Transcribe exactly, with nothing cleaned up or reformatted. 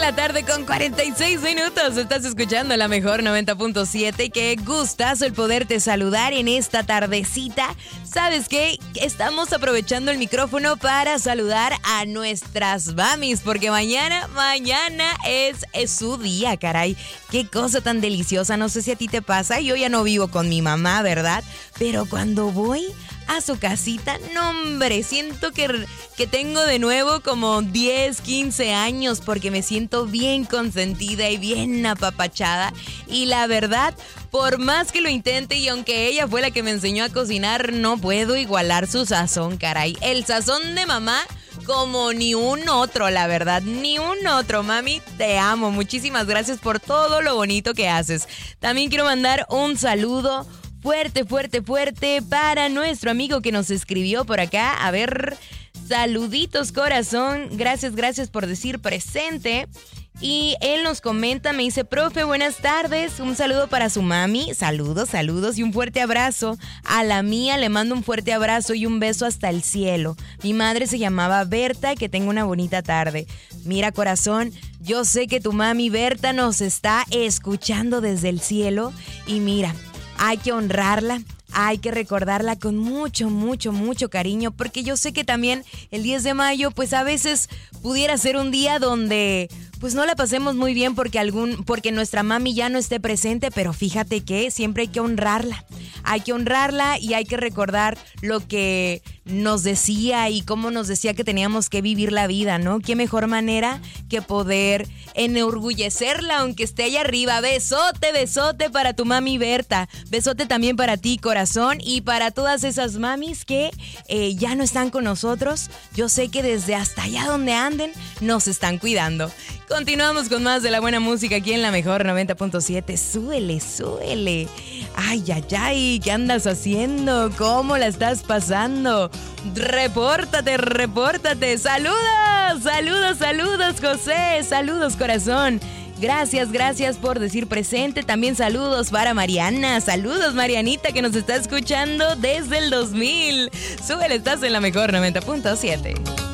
la tarde con cuarenta y seis minutos. Estás escuchando la mejor noventa punto siete. Qué gustazo el poderte saludar en esta tardecita. ¿Sabes qué? Estamos aprovechando el micrófono para saludar a nuestras mamis, porque mañana, mañana es, es su día, caray. Qué cosa tan deliciosa. No sé si a ti te pasa. Yo ya no vivo con mi mamá, ¿verdad? Pero cuando voy a su casita, no hombre, siento que, que tengo de nuevo como diez, quince años porque me siento bien consentida y bien apapachada. Y la verdad, por más que lo intente y aunque ella fue la que me enseñó a cocinar, no puedo igualar su sazón, caray. El sazón de mamá como ni un otro, la verdad, ni un otro. Mami, te amo. Muchísimas gracias por todo lo bonito que haces. También quiero mandar un saludo fuerte, fuerte, fuerte para nuestro amigo que nos escribió por acá. A ver, saluditos, corazón. Gracias, gracias por decir presente. Y él nos comenta, me dice, profe, buenas tardes. Un saludo para su mami. Saludos, saludos y un fuerte abrazo. A la mía le mando un fuerte abrazo y un beso hasta el cielo. Mi madre se llamaba Berta, que tenga una bonita tarde. Mira, corazón, yo sé que tu mami Berta nos está escuchando desde el cielo. Y mira, hay que honrarla, hay que recordarla con mucho, mucho, mucho cariño, porque yo sé que también el diez de mayo, pues a veces pudiera ser un día donde pues no la pasemos muy bien porque algún, porque nuestra mami ya no esté presente, pero fíjate que siempre hay que honrarla, hay que honrarla y hay que recordar lo que nos decía y cómo nos decía que teníamos que vivir la vida, ¿no? Qué mejor manera que poder enorgullecerla aunque esté allá arriba. Besote, besote para tu mami Berta, besote también para ti, corazón, y para todas esas mamis que eh, ya no están con nosotros. Yo sé que desde hasta allá donde anden nos están cuidando. Continuamos con más de la buena música aquí en la mejor noventa punto siete. Súbele, súbele. Ay, ay, ay, ¿qué andas haciendo? ¿Cómo la estás pasando? Repórtate, repórtate. Saludos, saludos, saludos, José. Saludos, corazón. Gracias, gracias por decir presente. También saludos para Mariana. Saludos, Marianita, que nos está escuchando desde el dos mil. Súbele, estás en la mejor noventa punto siete.